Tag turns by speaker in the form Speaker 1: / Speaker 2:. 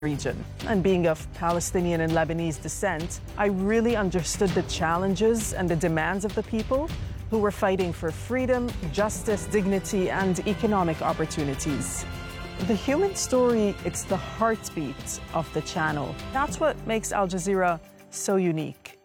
Speaker 1: region. And being of Palestinian and Lebanese descent, I really understood the challenges and the demands of the people who were fighting for freedom, justice, dignity, and economic opportunities. The human story, it's the heartbeat of the channel. That's what makes Al Jazeera so unique.